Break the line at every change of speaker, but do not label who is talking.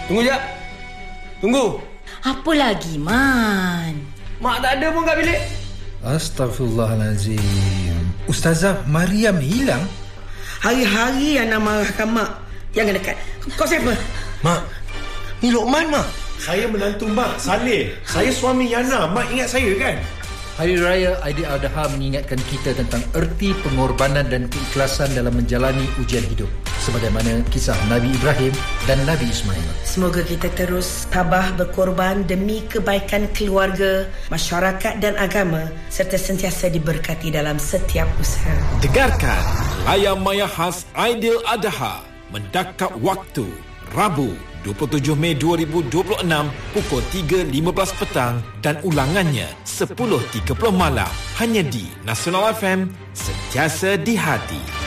Tunggu jap. Tunggu.
Apa lagi, Man?
Mak tak ada pun kat bilik.
Astaghfirullahalazim. Ustazah Mariam hilang?
Hari-hari Ana marahkan mak. Jangan dekat. Kau siapa?
Mak, ni Lokman, Mak.
Saya menantu Mak, Saleh. Saya suami Yana. Mak ingat saya kan?
Hari Raya Aidiladha mengingatkan kita tentang erti pengorbanan dan keikhlasan dalam menjalani ujian hidup, sebagaimana kisah Nabi Ibrahim dan Nabi Ismail.
Semoga kita terus tabah berkorban demi kebaikan keluarga, masyarakat dan agama, serta sentiasa diberkati dalam setiap usaha.
Dengarkan Layar Maya Khas Aidiladha mendakap waktu Rabu 27 Mei 2026 pukul 3.15 petang dan ulangannya 10.30 malam hanya di Nasional FM, sentiasa di hati.